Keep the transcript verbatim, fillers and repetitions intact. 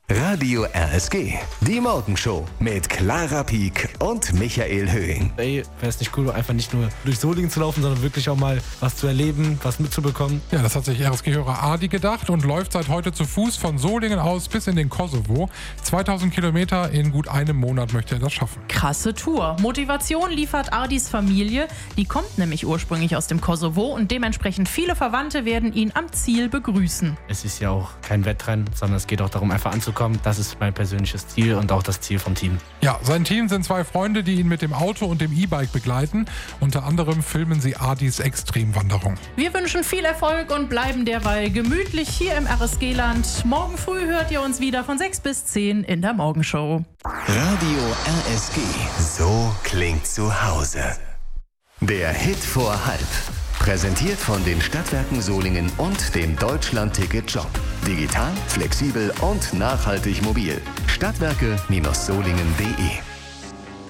Radio R S G, die Morgenshow mit Clara Pieck und Michael Höhing. Ey, wäre es nicht cool, einfach nicht nur durch Solingen zu laufen, sondern wirklich auch mal was zu erleben, was mitzubekommen? Ja, das hat sich R S G-Hörer Adi gedacht und läuft seit heute zu Fuß von Solingen aus bis in den Kosovo. zweitausend Kilometer in gut einem Monat möchte er das schaffen. Krasse Tour. Motivation liefert Adis Familie. Die kommt nämlich ursprünglich aus dem Kosovo und dementsprechend viele Verwandte werden ihn am Ziel begrüßen. Es ist ja auch kein Wettrennen, sondern es geht auch darum, einfach anzukommen. Das ist mein persönliches Ziel und auch das Ziel vom Team. Ja, sein Team sind zwei Freunde, die ihn mit dem Auto und dem E-Bike begleiten. Unter anderem filmen sie Adis Extremwanderung. Wir wünschen viel Erfolg und bleiben derweil gemütlich hier im R S G-Land. Morgen früh hört ihr uns wieder von sechs bis zehn in der Morgenshow. Radio R S G, so klingt zu Hause. Der Hit vor halb. Präsentiert von den Stadtwerken Solingen und dem Deutschland-Ticket-Job. Digital, flexibel und nachhaltig mobil. Stadtwerke Solingen punkt de